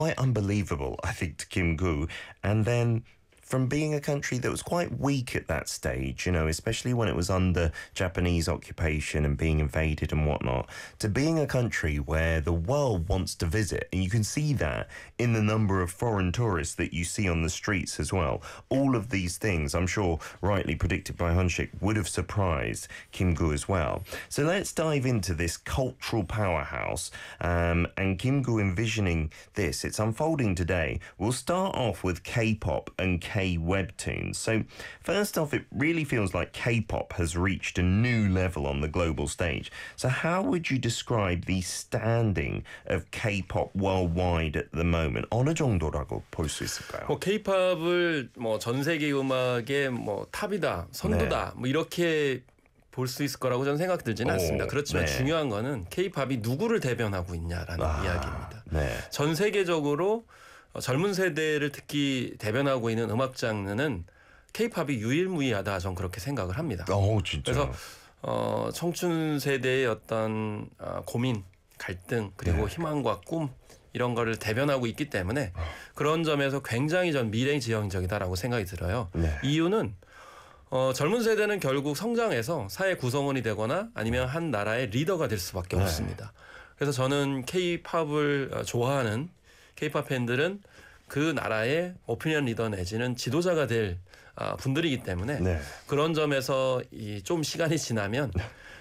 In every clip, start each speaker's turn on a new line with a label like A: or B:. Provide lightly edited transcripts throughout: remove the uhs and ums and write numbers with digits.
A: quite unbelievable, I think, to Kim Gu. And then from being a country that was quite weak at that stage, you know, especially when it was under Japanese occupation and being invaded and whatnot, to being a country where the world wants to visit. And you can see that in the number of foreign tourists that you see on the streets as well. All of these things, I'm sure rightly predicted by Hunchik, would have surprised Kim Gu as well. So let's dive into this cultural powerhouse and Kim Gu envisioning this. It's unfolding today. We'll start off with K-pop and K-webtoons. So first off, it really feels like K-pop has reached a new level on the global stage. So how would you describe the standing of K-pop worldwide at the moment? 어느 정도라고 볼 수 있을까요?
B: K-팝을 뭐 전 세계 음악의 뭐 탑이다, 선두다, 뭐 이렇게 볼 수 있을 거라고 저는 생각 들지는 않습니다. 그렇지만 중요한 거는 K-팝이 누구를 대변하고 있냐라는 이야기입니다. 전 세계적으로 젊은 세대를 특히 대변하고 있는 음악 장르는 K-팝이 유일무이하다, 저는 그렇게 생각을 합니다.
A: 진짜.
B: 그래서 청춘 세대의 어떤 고민, 갈등, 그리고 희망과 꿈 이런 거를 대변하고 있기 때문에 그런 점에서 굉장히 전 미래지향적이다라고 생각이 들어요. 이유는 젊은 세대는 결국 성장해서 사회 구성원이 되거나 아니면 한 나라의 리더가 될 수밖에 없습니다. 그래서 저는 K-팝을 좋아하는 K-팝 팬들은 그 나라의 오피니언 리더 내지는 지도자가 될 분들이기 때문에 그런 점에서 좀 시간이 지나면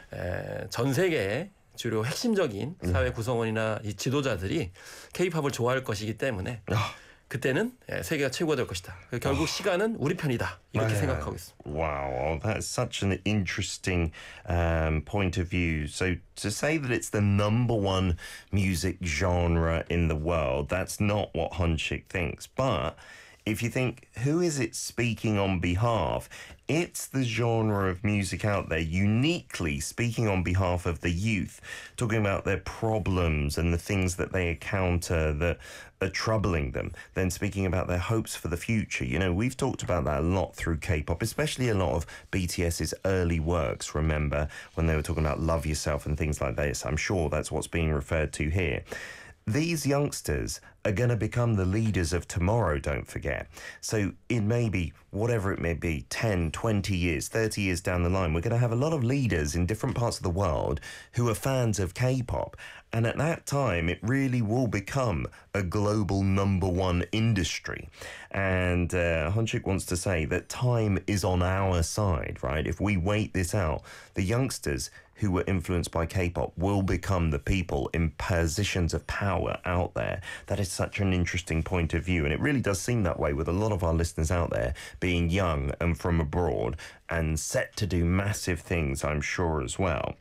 B: 전 세계의 주로 핵심적인 사회 구성원이나 이 지도자들이 K-팝을 좋아할 것이기 때문에 그때는 세계가 최고가 될 것이다. 결국 시간은 우리 편이다. 이렇게 생각하고 있습니다.
A: Wow, that's such an interesting point of view. So to say that it's the number one music genre in the world, that's not what Hunchik thinks. But if you think, who is it speaking on behalf? It's the genre of music out there uniquely speaking on behalf of the youth, talking about their problems and the things that they encounter that are troubling them, then speaking about their hopes for the future. You know, we've talked about that a lot through K-pop, especially a lot of BTS's early works, remember, when they were talking about Love Yourself and things like this. I'm sure that's what's being referred to here. These youngsters are going to become the leaders of tomorrow, don't forget. So it may be, whatever it may be, 10, 20 years, 30 years down the line, we're going to have a lot of leaders in different parts of the world who are fans of K-pop. And at that time, it really will become a global number one industry. And Hunchik wants to say that time is on our side, right? If we wait this out, the youngsters who were influenced by K-pop will become the people in positions of power out there. That is such an interesting point of view. And it really does seem that way with a lot of our listeners out there being young and from abroad and set to do massive things, I'm sure, as well.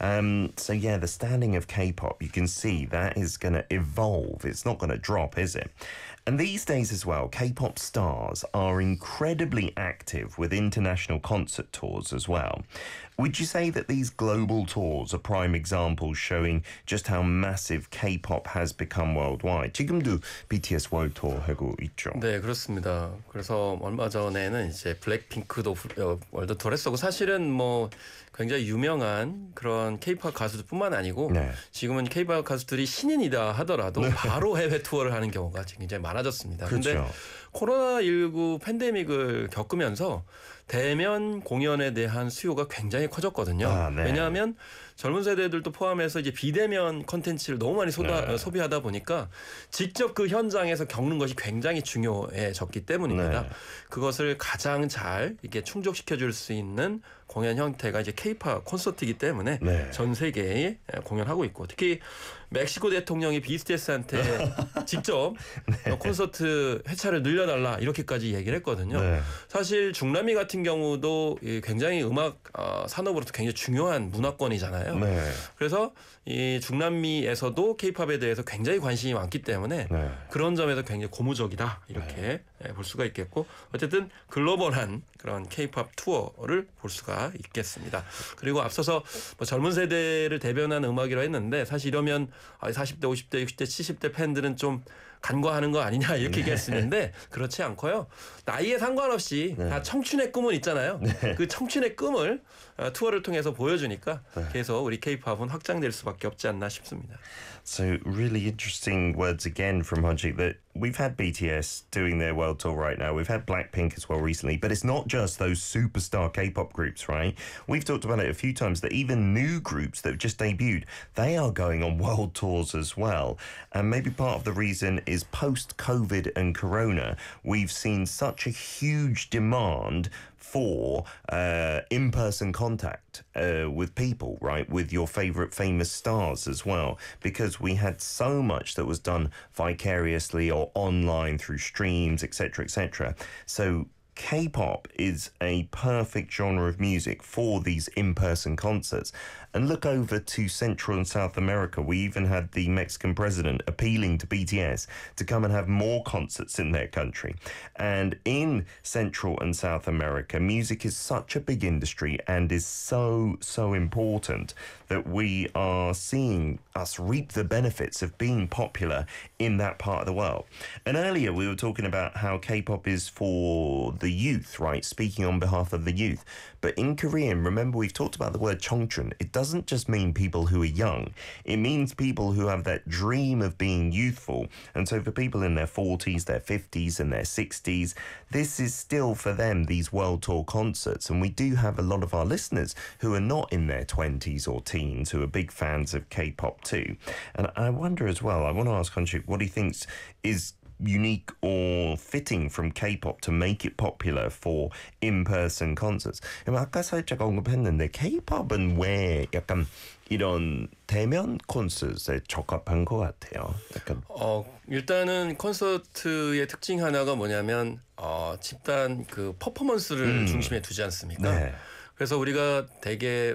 A: So yeah, the standing of K-pop, you can see that is going to evolve. It's not going to drop, is it? And these days as well, K-pop stars are incredibly active with international concert tours as well. Would you say that these global tours are prime examples showing just how massive K-pop has become worldwide? 지금도 BTS 월드 투어 하고 있죠.
B: 네, 그렇습니다. 그래서 얼마 전에는 이제 블랙핑크도 월드 투어를 했었고 사실은 뭐 굉장히 유명한 그런 K-팝 가수들뿐만 아니고 지금은 K-팝 가수들이 신인이다 하더라도 바로 해외 투어를 하는 경우가 굉장히 많아졌습니다. 그런데 코로나19 팬데믹을 겪으면서 대면 공연에 대한 수요가 굉장히 커졌거든요. 왜냐하면 젊은 세대들도 포함해서 이제 비대면 콘텐츠를 너무 많이 소비하다 보니까 직접 그 현장에서 겪는 것이 굉장히 중요해졌기 때문입니다. 그것을 가장 잘 이렇게 충족시켜줄 수 있는 공연 형태가 이제 K-팝 콘서트이기 때문에 전 세계에 공연하고 있고 특히 멕시코 대통령이 BTS한테 직접 콘서트 회차를 늘려달라 이렇게까지 얘기를 했거든요. 사실 중남미 같은 경우도 굉장히 음악 산업으로서 굉장히 중요한 문화권이잖아요. 그래서 이 중남미에서도 K-팝에 대해서 굉장히 관심이 많기 때문에 그런 점에서 굉장히 고무적이다 이렇게 볼 수가 있겠고 어쨌든 글로벌한 그런 K-팝 투어를 볼 수가 있겠습니다. 그리고 앞서서 뭐 젊은 세대를 대변하는 음악이라 했는데 사실 이러면 40대, 50대, 60대, 70대 팬들은 좀 간과하는 거 아니냐 이렇게 얘기할 수 있는데 그렇지 않고요. 나이에 상관없이 다 청춘의 꿈은 있잖아요. 그 청춘의 꿈을 투어를 통해서 보여주니까 계속 우리 K-팝은 확장될 수밖에 없지 않나 싶습니다.
A: So really interesting words again from Hunchik that we've had BTS doing their world tour right now. We've had Blackpink as well recently, but it's not just those superstar K-pop groups, right? We've talked about it a few times that even new groups that have just debuted, they are going on world tours as well. And maybe part of the reason is post-COVID and Corona, we've seen such a huge demand for in-person contact with people, right? With your favorite famous stars as well, because we had so much that was done vicariously or online through streams, etc., etc. So K-pop is a perfect genre of music for these in-person concerts. And look over to Central and South America. We even had the Mexican president appealing to BTS to come and have more concerts in their country. And in Central and South America, music is such a big industry and is so, so important that we are seeing us reap the benefits of being popular in that part of the world. And earlier we were talking about how K-pop is for the youth, right? Speaking on behalf of the youth. But in Korean, remember we've talked about the word 청춘. It doesn't just mean people who are young. It means people who have that dream of being youthful. And so for people in their 40s, their 50s and their 60s, this is still for them, these world tour concerts. And we do have a lot of our listeners who are not in their 20s or teens who are big fans of K-pop too. And I wonder as well, I want to ask Hunchik what he thinks is unique or fitting from K-pop to make it popular for in-person concerts. 아까 살짝 언급했는데 K-pop은 왜 약간 이런 대면 콘서트에 적합한 것 같아요. 약간.
B: 일단은 콘서트의 특징 하나가 뭐냐면 집단 그 퍼포먼스를 중심에 두지 않습니까? 네. 그래서 우리가 되게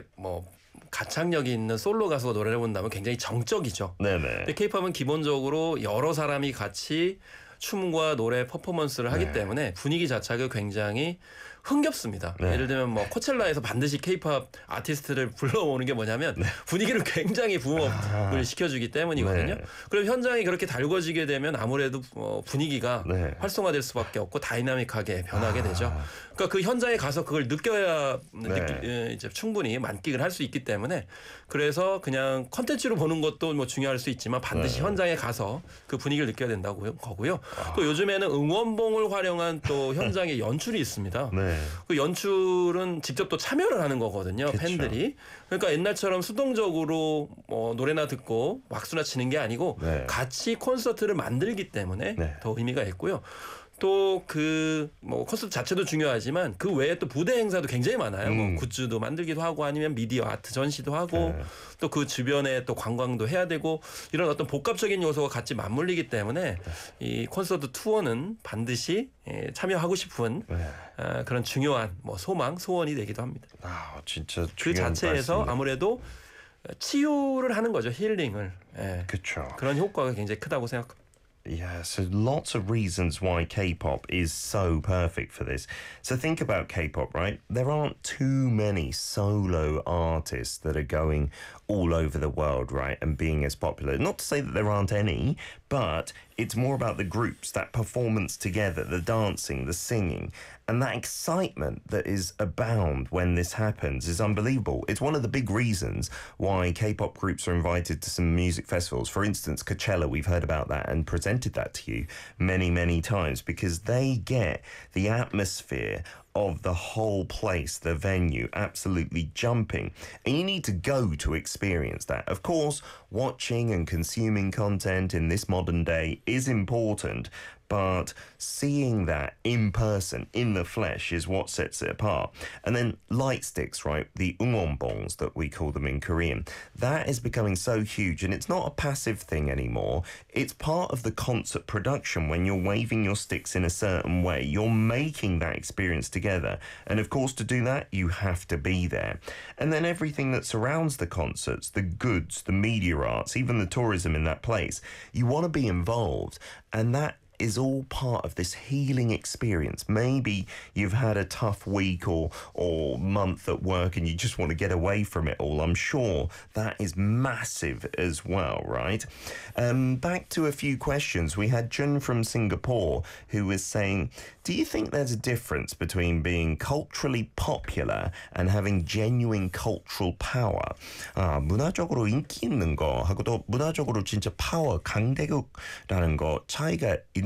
B: 가창력이 있는 솔로 가수가 노래를 본다면 굉장히 정적이죠. 네네. 근데 K-팝은 기본적으로 여러 사람이 같이 춤과 노래 퍼포먼스를 하기 때문에 분위기 자체가 굉장히 흥겹습니다. 예를 들면 코첼라에서 반드시 K-팝 아티스트를 불러오는 게 뭐냐면 분위기를 굉장히 붐업을 시켜주기 때문이거든요. 그럼 현장이 그렇게 달궈지게 되면 아무래도 분위기가 활성화될 수밖에 없고 다이나믹하게 변하게 되죠. 그러니까 그 현장에 가서 그걸 느껴야 이제 충분히 만끽을 할 수 있기 때문에 그래서 그냥 컨텐츠로 보는 것도 중요할 수 있지만 반드시 현장에 가서 그 분위기를 느껴야 된다고 거고요. 또 요즘에는 응원봉을 활용한 또 현장의 연출이 있습니다. 그 연출은 직접 또 참여를 하는 거거든요. 그쵸. 팬들이. 그러니까 옛날처럼 수동적으로 노래나 듣고 박수나 치는 게 아니고 같이 콘서트를 만들기 때문에 더 의미가 있고요. 또 그 콘서트 자체도 중요하지만 그 외에 또 부대 행사도 굉장히 많아요. 굿즈도 만들기도 하고 아니면 미디어 아트 전시도 하고 또 그 주변에 또 관광도 해야 되고 이런 어떤 복합적인 요소가 같이 맞물리기 때문에 이 콘서트 투어는 반드시 참여하고 싶은 그런 중요한 소망, 소원이 되기도 합니다.
A: 진짜
B: 그 자체에서 아무래도 치유를 하는 거죠. 힐링을.
A: 그렇죠.
B: 그런 효과가 굉장히 크다고 생각합니다.
A: Yeah, so lots of reasons why K-pop is so perfect for this. So think about K-pop, right? There aren't too many solo artists that are going all over the world, right, and being as popular. Not to say that there aren't any, but it's more about the groups, that performance together, the dancing, the singing, and that excitement that is abound when this happens is unbelievable. It's one of the big reasons why K-pop groups are invited to some music festivals. For instance, Coachella, we've heard about that and presented that to you many, many times because they get the atmosphere of the whole place, the venue, absolutely jumping. And you need to go to experience that. Of course, watching and consuming content in this modern day is important, but seeing that in person, in the flesh, is what sets it apart. And then light sticks, right? The 응원봉s that we call them in Korean. That is becoming so huge, and it's not a passive thing anymore. It's part of the concert production. When you're waving your sticks in a certain way, you're making that experience together. And of course, to do that, you have to be there. And then everything that surrounds the concerts, the goods, the media arts, even the tourism in that place, you want to be involved. And that is all part of this healing experience. Maybe you've had a tough week or month at work and you just want to get away from it all. I'm sure that is massive as well, right? Back to a few questions. We had Jun from Singapore who was saying, do you think there's a difference between being culturally popular and having genuine cultural power? 문화적으로 인기 있는 거 하고도 문화적으로 진짜 파워, 강대국라는 거 차이가